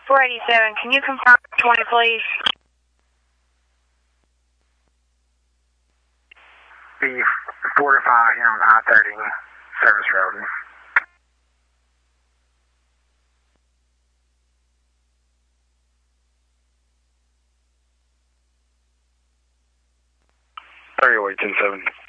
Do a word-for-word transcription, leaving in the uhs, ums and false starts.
four eighty-seven, can you confirm twenty, please? The four to five here on I thirty Service Road. three oh eight ten seven.